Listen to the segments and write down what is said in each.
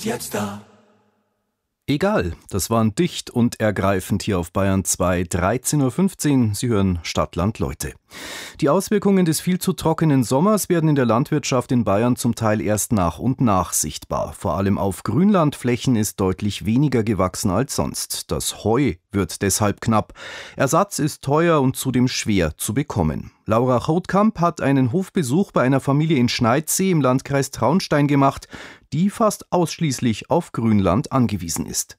Jetzt da. Egal, das waren dicht und ergreifend hier auf Bayern 2, 13.15 Uhr. Sie hören Stadtland Leute. Die Auswirkungen des viel zu trockenen Sommers werden in der Landwirtschaft in Bayern zum Teil erst nach und nach sichtbar. Vor allem auf Grünlandflächen ist deutlich weniger gewachsen als sonst. Das Heu wird deshalb knapp. Ersatz ist teuer und zudem schwer zu bekommen. Laura Choutkamp hat einen Hofbesuch bei einer Familie in Schneidsee im Landkreis Traunstein gemacht, die fast ausschließlich auf Grünland angewiesen ist.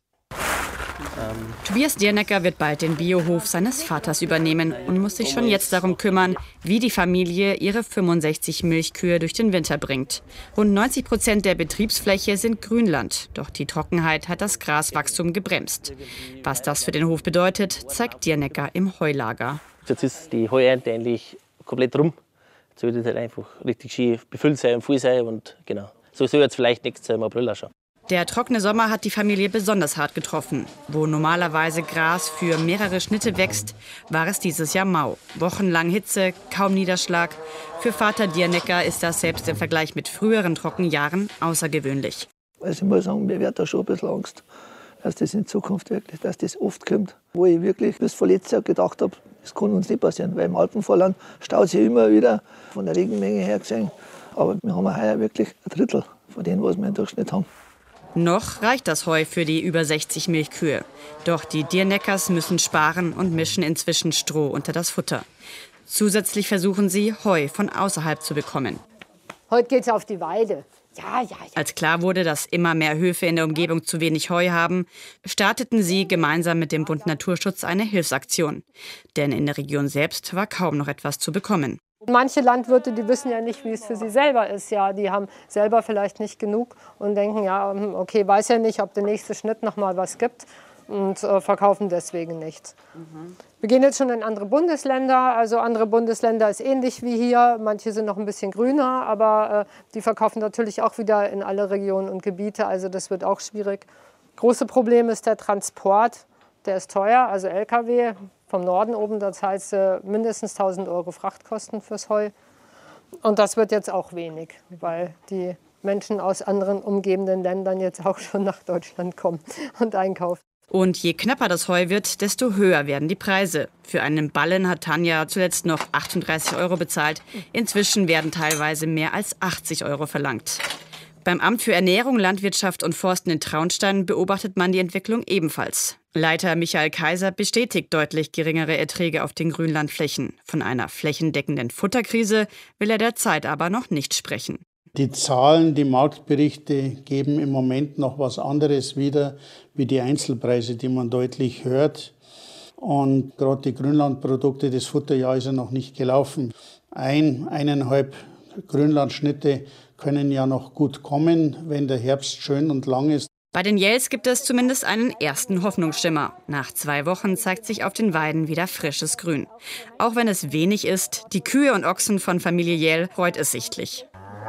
Tobias Diernecker wird bald den Biohof seines Vaters übernehmen und muss sich schon jetzt darum kümmern, wie die Familie ihre 65 Milchkühe durch den Winter bringt. Rund 90% der Betriebsfläche sind Grünland, doch die Trockenheit hat das Graswachstum gebremst. Was das für den Hof bedeutet, zeigt Diernecker im Heulager. Jetzt ist die Heuernte eigentlich komplett rum. Jetzt wird es halt einfach richtig schön befüllt sein und voll sein und genau. So soll jetzt vielleicht nächstes Jahr im April auch schon. Der trockene Sommer hat die Familie besonders hart getroffen. Wo normalerweise Gras für mehrere Schnitte wächst, war es dieses Jahr mau. Wochenlang Hitze, kaum Niederschlag. Für Vater Diernecker ist das selbst im Vergleich mit früheren Trockenjahren außergewöhnlich. Also ich muss sagen, mir wird da schon ein bisschen Angst, dass das in Zukunft wirklich, dass das oft kommt. Wo ich wirklich bis vor letztes Jahr gedacht habe, das kann uns nicht passieren, weil im Alpenvorland staut sich immer wieder von der Regenmenge her gesehen. Aber wir haben heuer wirklich ein Drittel von dem, was wir im Durchschnitt haben. Noch reicht das Heu für die über 60 Milchkühe. Doch die Dierneckers müssen sparen und mischen inzwischen Stroh unter das Futter. Zusätzlich versuchen sie, Heu von außerhalb zu bekommen. Heute geht's auf die Weide. Ja. Als klar wurde, dass immer mehr Höfe in der Umgebung zu wenig Heu haben, starteten sie gemeinsam mit dem Bund Naturschutz eine Hilfsaktion. Denn in der Region selbst war kaum noch etwas zu bekommen. Manche Landwirte, die wissen ja nicht, wie es für sie selber ist. Ja, die haben selber vielleicht nicht genug und denken, ja, okay, weiß ja nicht, ob der nächste Schnitt noch mal was gibt und verkaufen deswegen nichts. Wir gehen jetzt schon in andere Bundesländer. Also andere Bundesländer ist ähnlich wie hier. Manche sind noch ein bisschen grüner, aber die verkaufen natürlich auch wieder in alle Regionen und Gebiete. Also das wird auch schwierig. Große Problem ist der Transport. Der ist teuer, also LKW vom Norden oben, das heißt mindestens 1.000 € Frachtkosten fürs Heu. Und das wird jetzt auch wenig, weil die Menschen aus anderen umgebenden Ländern jetzt auch schon nach Deutschland kommen und einkaufen. Und je knapper das Heu wird, desto höher werden die Preise. Für einen Ballen hat Tanja zuletzt noch 38 € bezahlt. Inzwischen werden teilweise mehr als 80 € verlangt. Beim Amt für Ernährung, Landwirtschaft und Forsten in Traunstein beobachtet man die Entwicklung ebenfalls. Leiter Michael Kaiser bestätigt deutlich geringere Erträge auf den Grünlandflächen. Von einer flächendeckenden Futterkrise will er derzeit aber noch nicht sprechen. Die Zahlen, die Marktberichte geben im Moment noch was anderes wieder, wie die Einzelpreise, die man deutlich hört. Und gerade die Grünlandprodukte, das Futterjahr ist ja noch nicht gelaufen. 1,5 Grünlandschnitte können ja noch gut kommen, wenn der Herbst schön und lang ist. Bei den Jells gibt es zumindest einen ersten Hoffnungsschimmer. Nach 2 Wochen zeigt sich auf den Weiden wieder frisches Grün. Auch wenn es wenig ist, die Kühe und Ochsen von Familie Jell freut es sichtlich.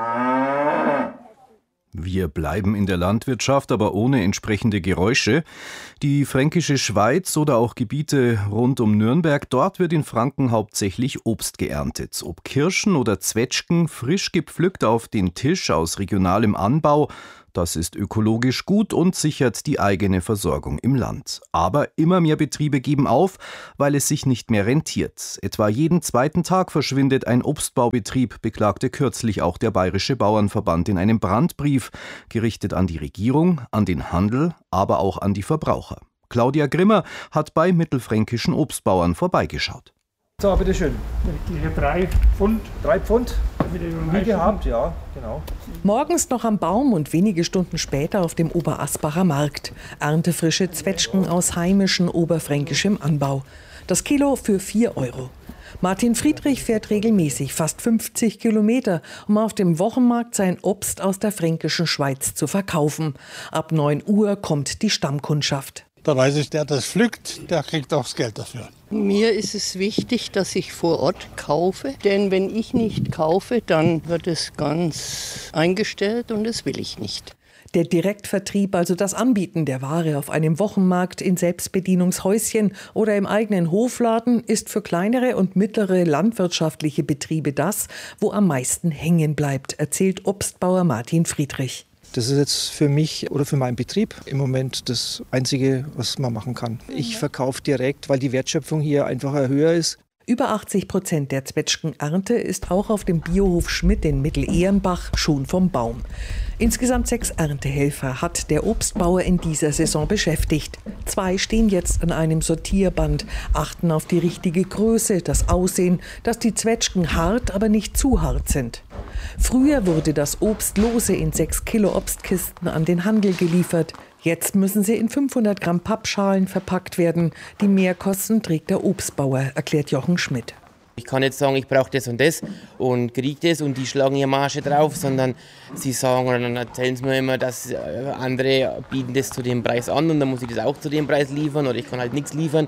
Wir bleiben in der Landwirtschaft, aber ohne entsprechende Geräusche. Die fränkische Schweiz oder auch Gebiete rund um Nürnberg, dort wird in Franken hauptsächlich Obst geerntet. Ob Kirschen oder Zwetschgen, frisch gepflückt auf den Tisch aus regionalem Anbau. Das ist ökologisch gut und sichert die eigene Versorgung im Land. Aber immer mehr Betriebe geben auf, weil es sich nicht mehr rentiert. Etwa jeden zweiten Tag verschwindet ein Obstbaubetrieb, beklagte kürzlich auch der Bayerische Bauernverband in einem Brandbrief, gerichtet an die Regierung, an den Handel, aber auch an die Verbraucher. Claudia Grimmer hat bei mittelfränkischen Obstbauern vorbeigeschaut. So, bitteschön. Hier 3 Pfund. Wieder nie gehabt, ja, genau. Morgens noch am Baum und wenige Stunden später auf dem Oberasbacher Markt. Erntefrische Zwetschgen aus heimischem oberfränkischem Anbau. Das Kilo für 4 €. Martin Friedrich fährt regelmäßig fast 50 Kilometer, um auf dem Wochenmarkt sein Obst aus der fränkischen Schweiz zu verkaufen. Ab 9 Uhr kommt die Stammkundschaft. Da weiß ich, der das pflückt, der kriegt auch das Geld dafür. Mir ist es wichtig, dass ich vor Ort kaufe, denn wenn ich nicht kaufe, dann wird es ganz eingestellt und das will ich nicht. Der Direktvertrieb, also das Anbieten der Ware auf einem Wochenmarkt, in Selbstbedienungshäuschen oder im eigenen Hofladen, ist für kleinere und mittlere landwirtschaftliche Betriebe das, wo am meisten hängen bleibt, erzählt Obstbauer Martin Friedrich. Das ist jetzt für mich oder für meinen Betrieb im Moment das Einzige, was man machen kann. Ich verkaufe direkt, weil die Wertschöpfung hier einfach höher ist. Über 80% der Zwetschgenernte ist auch auf dem Biohof Schmidt in Mittelehrenbach schon vom Baum. Insgesamt 6 Erntehelfer hat der Obstbauer in dieser Saison beschäftigt. 2 stehen jetzt an einem Sortierband, achten auf die richtige Größe, das Aussehen, dass die Zwetschgen hart, aber nicht zu hart sind. Früher wurde das Obst lose in 6 Kilo Obstkisten an den Handel geliefert. Jetzt müssen sie in 500 Gramm Pappschalen verpackt werden. Die Mehrkosten trägt der Obstbauer, erklärt Jochen Schmidt. Ich kann nicht sagen, ich brauche das und kriege das und die schlagen ihre Marge drauf, sondern sie sagen oder dann erzählen sie mir immer, dass andere bieten das zu dem Preis an und dann muss ich das auch zu dem Preis liefern oder ich kann halt nichts liefern.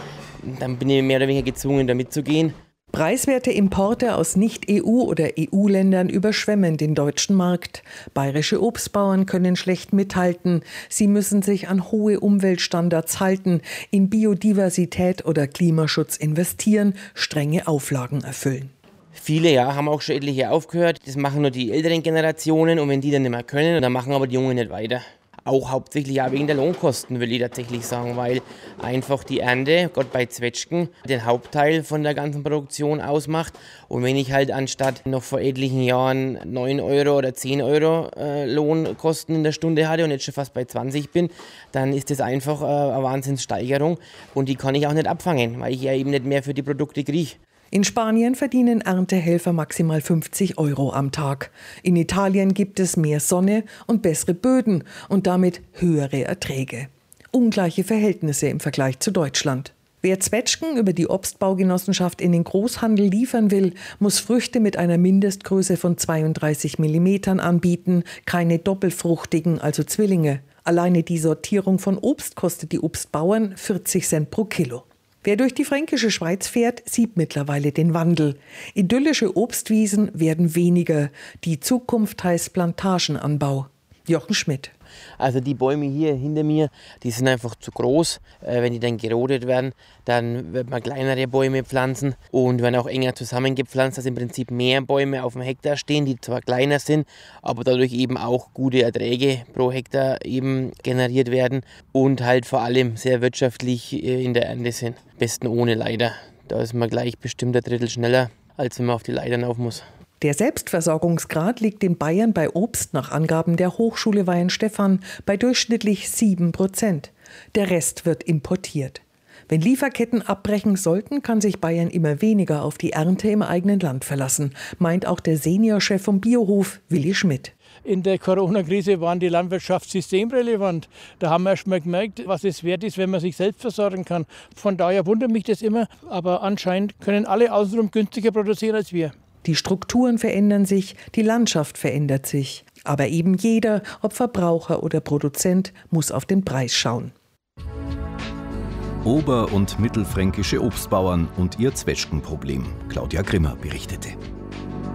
Dann bin ich mehr oder weniger gezwungen, da mitzugehen. Preiswerte Importe aus Nicht-EU- oder EU-Ländern überschwemmen den deutschen Markt. Bayerische Obstbauern können schlecht mithalten. Sie müssen sich an hohe Umweltstandards halten, in Biodiversität oder Klimaschutz investieren, strenge Auflagen erfüllen. Viele haben auch schon etliche aufgehört. Das machen nur die älteren Generationen und wenn die dann nicht mehr können, dann machen aber die Jungen nicht weiter. Auch hauptsächlich auch wegen der Lohnkosten, will ich tatsächlich sagen, weil einfach die Ernte, Gott bei Zwetschgen, den Hauptteil von der ganzen Produktion ausmacht. Und wenn ich halt anstatt noch vor etlichen Jahren 9 Euro oder 10 Euro Lohnkosten in der Stunde hatte und jetzt schon fast bei 20 bin, dann ist das einfach eine Wahnsinnssteigerung und die kann ich auch nicht abfangen, weil ich ja eben nicht mehr für die Produkte kriege. In Spanien verdienen Erntehelfer maximal 50 Euro am Tag. In Italien gibt es mehr Sonne und bessere Böden und damit höhere Erträge. Ungleiche Verhältnisse im Vergleich zu Deutschland. Wer Zwetschgen über die Obstbaugenossenschaft in den Großhandel liefern will, muss Früchte mit einer Mindestgröße von 32 mm anbieten, keine doppelfruchtigen, also Zwillinge. Alleine die Sortierung von Obst kostet die Obstbauern 40 Cent pro Kilo. Wer durch die fränkische Schweiz fährt, sieht mittlerweile den Wandel. Idyllische Obstwiesen werden weniger. Die Zukunft heißt Plantagenanbau. Jochen Schmidt. Also die Bäume hier hinter mir, die sind einfach zu groß. Wenn die dann gerodet werden, dann wird man kleinere Bäume pflanzen und werden auch enger zusammengepflanzt, dass im Prinzip mehr Bäume auf dem Hektar stehen, die zwar kleiner sind, aber dadurch eben auch gute Erträge pro Hektar eben generiert werden und halt vor allem sehr wirtschaftlich in der Ernte sind. Am besten ohne Leiter. Da ist man gleich bestimmt ein Drittel schneller, als wenn man auf die Leitern auf muss. Der Selbstversorgungsgrad liegt in Bayern bei Obst nach Angaben der Hochschule Weihenstephan bei durchschnittlich 7%. Der Rest wird importiert. Wenn Lieferketten abbrechen sollten, kann sich Bayern immer weniger auf die Ernte im eigenen Land verlassen, meint auch der Seniorchef vom Biohof, Willi Schmidt. In der Corona-Krise waren die Landwirtschaft systemrelevant. Da haben wir erst mal gemerkt, was es wert ist, wenn man sich selbst versorgen kann. Von daher wundert mich das immer, aber anscheinend können alle außenrum günstiger produzieren als wir. Die Strukturen verändern sich, die Landschaft verändert sich. Aber eben jeder, ob Verbraucher oder Produzent, muss auf den Preis schauen. Ober- und mittelfränkische Obstbauern und ihr Zwetschgenproblem. Claudia Grimmer berichtete.